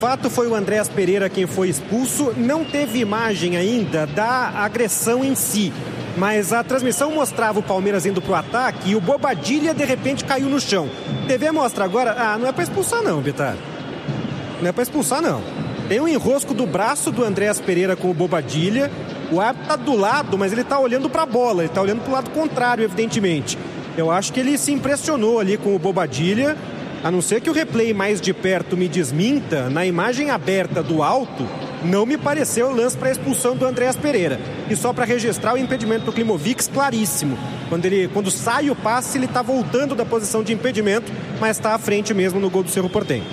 O fato foi o Andréas Pereira quem foi expulso. Não teve imagem ainda da agressão em si, mas a transmissão mostrava o Palmeiras indo pro ataque e o Bobadilha de repente caiu no chão. A TV mostra agora, não é pra expulsar não, Bitar. Não é pra expulsar não. Tem um enrosco do braço do Andréas Pereira com o Bobadilha. O árbitro tá do lado, mas ele tá olhando pra bola, ele tá olhando pro lado contrário, evidentemente. Eu acho que ele se impressionou ali com o Bobadilha. A não ser que o replay mais de perto me desminta, na imagem aberta do alto, não me pareceu o lance para a expulsão do Andréas Pereira. E só para registrar o impedimento do Klimovic, claríssimo. Quando sai o passe, ele está voltando da posição de impedimento, mas está à frente mesmo no gol do Cerro Porteño.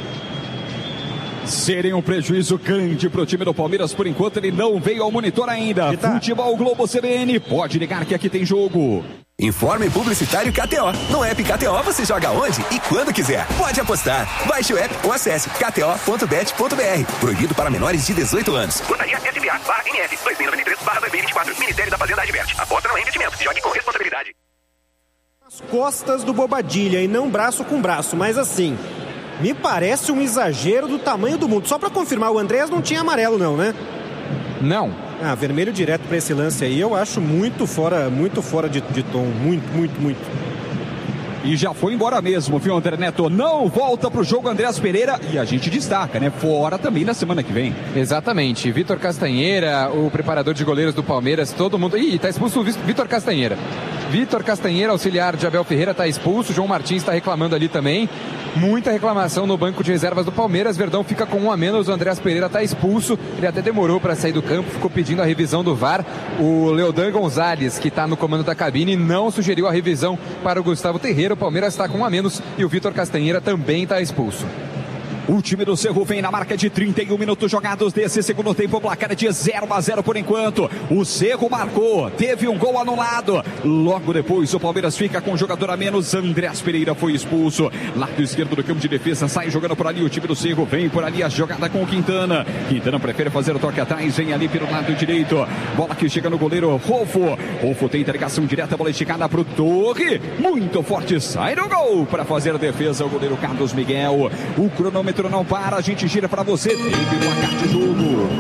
Seria um prejuízo grande para o time do Palmeiras, por enquanto ele não veio ao monitor ainda. Futebol Globo CBN, pode ligar que aqui tem jogo. Informe publicitário KTO. No app KTO você joga onde e quando quiser. Pode apostar. Baixe o app ou acesse kto.bet.br. Proibido para menores de 18 anos. Portaria SBA/NF 2093/2024. Ministério da Fazenda adverte. Aposta não é investimento. Jogue com responsabilidade. As costas do Bobadilha e não braço com braço, mas assim, me parece um exagero do tamanho do mundo. Só para confirmar, o Andréas não tinha amarelo não, né? Não. Vermelho direto para esse lance aí, eu acho muito fora de tom, muito. E já foi embora mesmo, viu, André Neto? Não volta pro jogo Andréas Pereira e a gente destaca, né? Fora também na semana que vem. Exatamente. Vitor Castanheira, o preparador de goleiros do Palmeiras, todo mundo... tá expulso o Vitor Castanheira. Vitor Castanheira, auxiliar de Abel Ferreira, tá expulso. João Martins tá reclamando ali também. Muita reclamação no banco de reservas do Palmeiras. Verdão fica com 1 a menos. O Andréas Pereira tá expulso. Ele até demorou para sair do campo, ficou pedindo a revisão do VAR. O Leodan Gonzalez, que tá no comando da cabine, não sugeriu a revisão para o Gustavo Terreira. O Palmeiras está com 1 a menos e o Vitor Castanheira também está expulso. O time do Cerro vem na marca de 31 minutos jogados desse segundo tempo. O placar é de 0-0 por enquanto. O Cerro marcou, teve um gol anulado. Logo depois o Palmeiras fica com um jogador a menos. Andréas Pereira foi expulso. Lado esquerdo do campo de defesa, sai jogando por ali. O time do Cerro vem por ali a jogada com o Quintana. Quintana prefere fazer o toque atrás, vem ali pelo lado direito. Bola que chega no goleiro Rolfo. Rolfo tem interligação direta, bola esticada pro Torre. Muito forte, sai no gol para fazer a defesa o goleiro Carlos Miguel. O cronômetro não para, a gente gira para você. Tem o placar de jogo.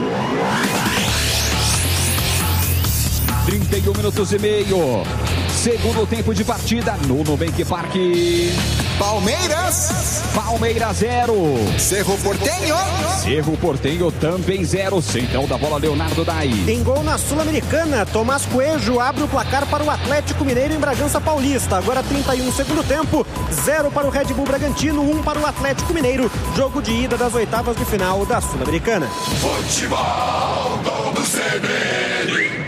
31 minutos e meio. Segundo tempo de partida no Nubank Park. Palmeiras 0. Cerro Porteño também 0. Central da bola, Leonardo Dai. Tem gol na Sul-Americana. Tomás Coelho abre o placar para o Atlético Mineiro em Bragança Paulista. Agora 31 segundo tempo. 0 para o Red Bull Bragantino, 1 para o Atlético Mineiro. Jogo de ida das oitavas de final da Sul-Americana. Futebol Globo CBN.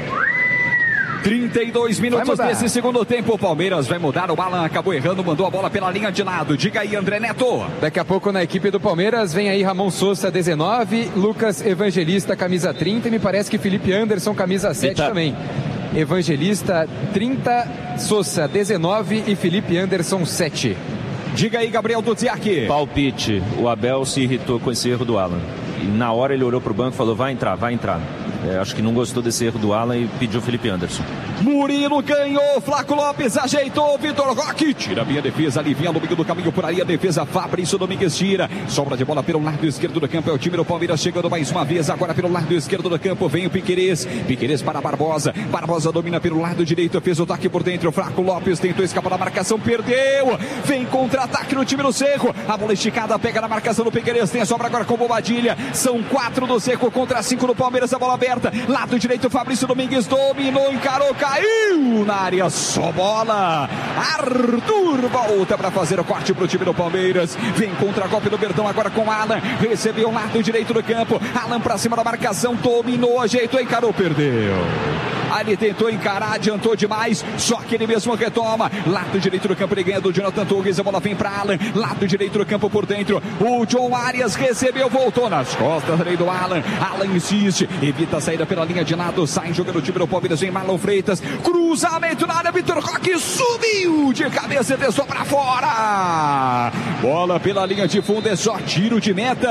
32 minutos desse segundo tempo. O Palmeiras vai mudar. O Alan acabou errando, mandou a bola pela linha de lado. Diga aí, André Neto. Daqui a pouco na equipe do Palmeiras vem aí Ramon Sousa, 19, Lucas Evangelista, camisa 30 e me parece que Felipe Anderson, camisa 7 também. Evangelista 30, Sousa 19 e Felipe Anderson 7. Diga aí, Gabriel Duziak. Palpite, o Abel se irritou com esse erro do Alan. E na hora ele olhou pro banco e falou, vai entrar. Acho que não gostou desse erro do Alan e pediu Felipe Anderson. Murilo ganhou, Flaco Lopes ajeitou, Vitor Roque tira bem a defesa, alivia no meio do caminho por ali a defesa, Fabrício Domingues tira, sobra de bola pelo lado esquerdo do campo, é o time do Palmeiras chegando mais uma vez, agora pelo lado esquerdo do campo, vem o Piquerez para Barbosa domina pelo lado direito, fez o toque por dentro, Flaco Lopes tentou escapar da marcação, perdeu, vem contra-ataque no time do Cerro, a bola esticada, pega na marcação do Piquerez, tem a sobra agora com Bobadilha, são 4 do Cerro contra 5 do Palmeiras, a bola aberta, lado direito, Fabrício Domingues dominou, encarou, caiu na área, só bola. Arthur volta para fazer o corte pro time do Palmeiras. Vem contra-golpe do Verdão agora com Alan. Recebeu o lado direito do campo. Alan para cima da marcação, dominou, ajeitou, encarou, perdeu. Ali tentou encarar, adiantou demais, só que ele mesmo retoma. Lado direito do campo, ele ganha do Jonathan Torres, a bola vem para Alan. Lado direito do campo por dentro. O John Arias recebeu, voltou nas costas ali do Alan. Alan insiste, evita a saída pela linha de lado, sai jogando o time do Palmeiras, vem Marlon Freitas, cruzamento na área, Vitor Roque subiu de cabeça e desceu para fora. Bola pela linha de fundo, é só tiro de meta.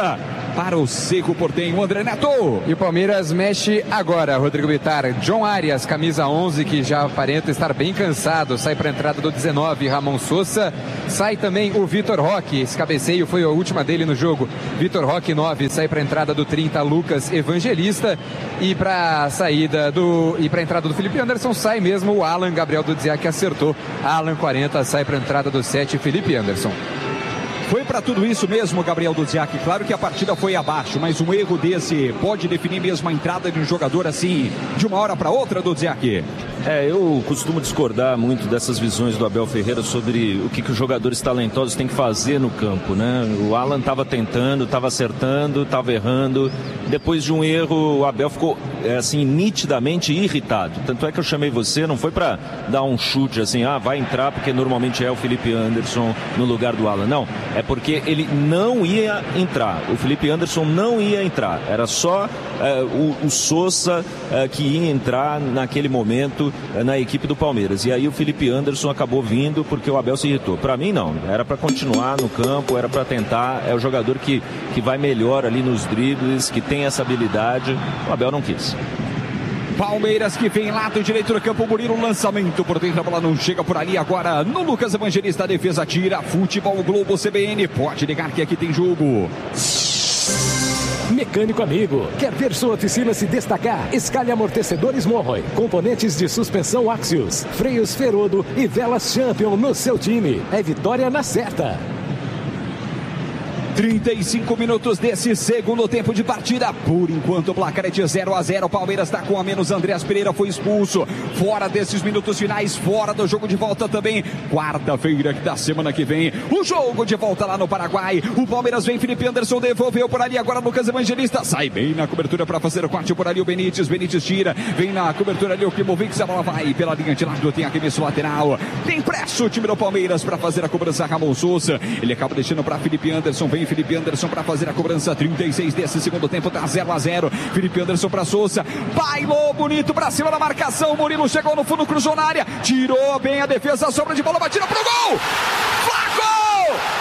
para o Cerro Porteño. André Neto. E o Palmeiras mexe agora, Rodrigo Bittar. John Arias, camisa 11, que já aparenta estar bem cansado, sai para a entrada do 19, Ramon Sousa. Sai também o Vitor Roque, esse cabeceio foi a última dele no jogo. Vitor Roque, 9, sai para a entrada do 30, Lucas Evangelista. E para a entrada do Felipe Anderson sai mesmo o Alan. Gabriel Dudziak que acertou. Alan, 40, sai para a entrada do 7, Felipe Anderson. Foi para tudo isso mesmo, Gabriel Dudziak. Claro que a partida foi abaixo, mas um erro desse pode definir mesmo a entrada de um jogador assim, de uma hora para outra, Dudziak. Eu costumo discordar muito dessas visões do Abel Ferreira sobre o que os jogadores talentosos têm que fazer no campo, né? O Alan estava tentando, estava acertando, estava errando. Depois de um erro, o Abel ficou assim nitidamente irritado. Tanto é que eu chamei você, não foi para dar um chute assim, vai entrar porque normalmente é o Felipe Anderson no lugar do Alan. Não, é porque ele não ia entrar. O Felipe Anderson não ia entrar. Era só o Sousa que ia entrar naquele momento na equipe do Palmeiras. E aí o Felipe Anderson acabou vindo porque o Abel se irritou. Para mim não, era para continuar no campo, era para tentar. É o jogador que vai melhor ali nos dribles, que tem essa habilidade. O Abel não quis. Palmeiras que vem lado direito do campo, Murilo, lançamento por dentro, a bola não chega por ali agora no Lucas Evangelista, a defesa tira. Futebol Globo CBN, pode ligar que aqui tem jogo. Mecânico amigo, quer ver sua oficina se destacar? Escalhe amortecedores Morroy, componentes de suspensão Axios, freios Ferodo e velas Champion no seu time. É vitória na certa. 35 minutos desse segundo tempo de partida. Por enquanto o placar é de 0-0. O Palmeiras está com a menos. Andreas Pereira foi expulso. Fora desses minutos finais, fora do jogo de volta também. Quarta-feira da semana que vem, o jogo de volta lá no Paraguai. O Palmeiras vem, Felipe Anderson devolveu por ali. Agora Lucas Evangelista sai bem na cobertura para fazer o corte por ali. O Benítez tira. Vem na cobertura ali o Klimovic. A bola vai pela linha de lado. Tem arremesso lateral. Tem pressa o time do Palmeiras para fazer a cobrança. Ramon Sousa. Ele acaba deixando para Felipe Anderson. Vem Felipe Anderson para fazer a cobrança, 36 desse segundo tempo, tá 0-0. Felipe Anderson para Sousa, bailou bonito para cima da marcação. Murilo chegou no fundo, cruzou na área, tirou bem a defesa, sobra de bola, batida pro gol. Flaco!